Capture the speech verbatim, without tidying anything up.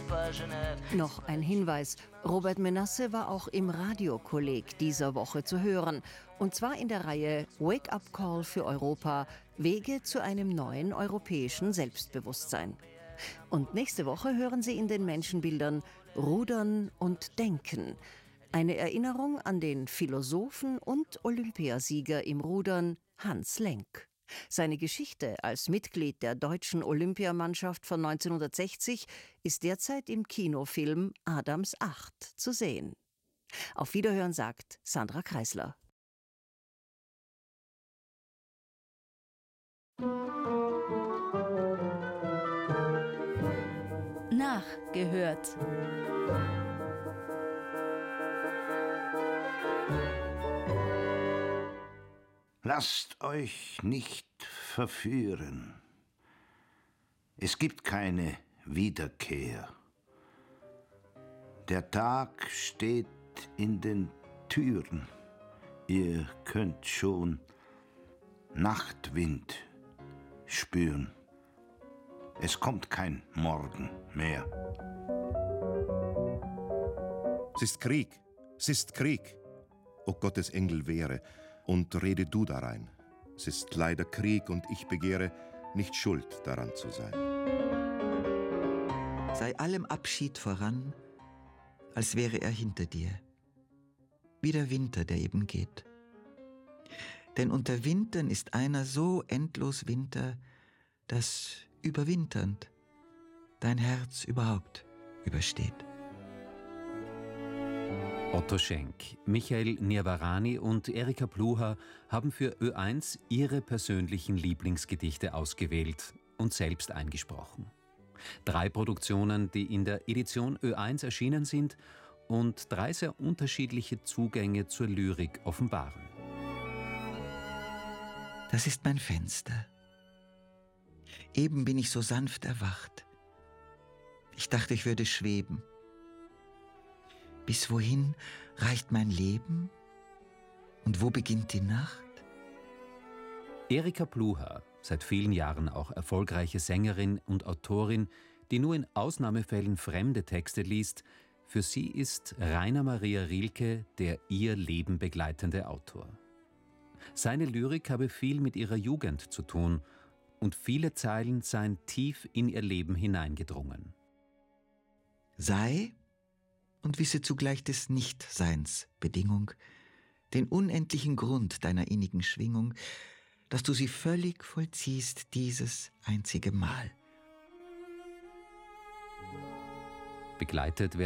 Noch ein Hinweis: Robert Menasse war auch im Radiokolleg dieser Woche zu hören. Und zwar in der Reihe Wake-up Call für Europa – Wege zu einem neuen europäischen Selbstbewusstsein. Und nächste Woche hören Sie in den Menschenbildern Rudern und Denken. Eine Erinnerung an den Philosophen und Olympiasieger im Rudern Hans Lenk. Seine Geschichte als Mitglied der deutschen Olympiamannschaft von neunzehnhundertsechzig ist derzeit im Kinofilm Adams acht zu sehen. Auf Wiederhören sagt Sandra Kreisler. Nachgehört. Lasst euch nicht verführen. Es gibt keine Wiederkehr. Der Tag steht in den Türen. Ihr könnt schon Nachtwind spüren. Es kommt kein Morgen mehr. Es ist Krieg, es ist Krieg. O Gottes Engel wehre, und rede du darein. Es ist leider Krieg, und ich begehre, nicht schuld daran zu sein. Sei allem Abschied voran, als wäre er hinter dir. Wie der Winter, der eben geht. Denn unter Wintern ist einer so endlos Winter, dass überwinternd dein Herz überhaupt übersteht. Otto Schenk, Michael Nirvarani und Erika Pluhar haben für Ö eins ihre persönlichen Lieblingsgedichte ausgewählt und selbst eingesprochen. Drei Produktionen, die in der Edition Ö eins erschienen sind und drei sehr unterschiedliche Zugänge zur Lyrik offenbaren. Das ist mein Fenster. Eben bin ich so sanft erwacht. Ich dachte, ich würde schweben. Bis wohin reicht mein Leben? Und wo beginnt die Nacht? Erika Pluhar, seit vielen Jahren auch erfolgreiche Sängerin und Autorin, die nur in Ausnahmefällen fremde Texte liest, für sie ist Rainer Maria Rilke der ihr Leben begleitende Autor. Seine Lyrik habe viel mit ihrer Jugend zu tun und viele Zeilen seien tief in ihr Leben hineingedrungen. Sei und wisse zugleich des Nichtseins Bedingung, den unendlichen Grund deiner innigen Schwingung, dass du sie völlig vollziehst dieses einzige Mal. Begleitet